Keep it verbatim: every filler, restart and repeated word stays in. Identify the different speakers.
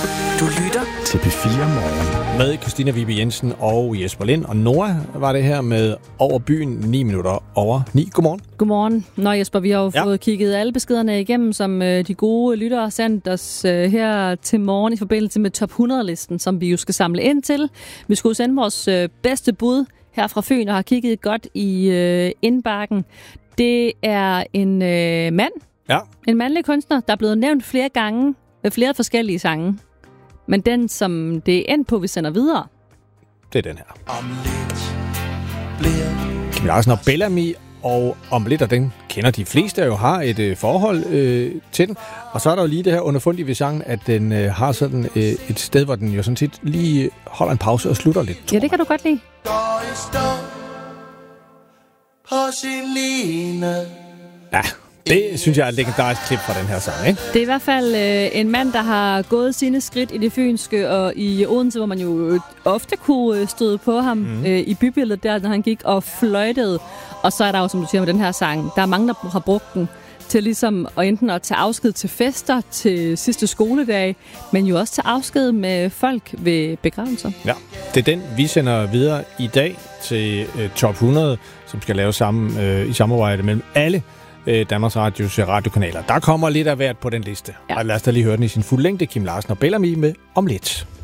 Speaker 1: Du lytter til P fire Morgen.
Speaker 2: Med Christina Vibe Jensen og Jesper Lind. Og Nora var det her med Over byen ni minutter over ni. Godmorgen.
Speaker 3: Godmorgen. Nå Jesper, vi har jo
Speaker 2: ja.
Speaker 3: fået kigget alle beskederne igennem, som øh, de gode lyttere har sendt os øh, her til morgen i forbindelse med top hundrede-listen, som vi jo skal samle ind til. Vi skulle sende vores øh, bedste bud her fra Fyn og har kigget godt i øh, indbakken. Det er en øh, mand,
Speaker 2: ja.
Speaker 3: en mandlig kunstner, der er blevet nævnt flere gange med flere forskellige sange. Men den, som det er endt på, vi sender videre,
Speaker 2: det er den her. Kim Larsen og Bellamy og om lidt, og den kender de fleste, jo har et øh, forhold øh, til den. Og så er der jo lige det her underfundige ved sangen, at den øh, har sådan øh, et sted, hvor den jo sådan set lige holder en pause og slutter lidt.
Speaker 3: Ja, det kan du godt lide.
Speaker 2: Ja, det synes jeg er et legendarisk klip fra den her sang, ikke?
Speaker 3: Det er i hvert fald øh, en mand, der har gået sine skridt i det fynske og i Odense, hvor man jo ofte kunne støde på ham mm. øh, i bybilledet der, når han gik og fløjtede. Og så er der jo, som du siger med den her sang, der er mange, der har brugt den til ligesom at enten at tage afsked til fester, til sidste skoledag, men jo også til afsked med folk ved begravelser.
Speaker 2: Ja, det er den, vi sender videre i dag til øh, top hundrede, som skal laves sammen øh, i samarbejde mellem alle Danmarks Radios radiokanaler. Der kommer lidt af hvert på den liste. Ja. Og lad os da lige høre den i sin fuld længde. Kim Larsen og Bellamy med Om lidt.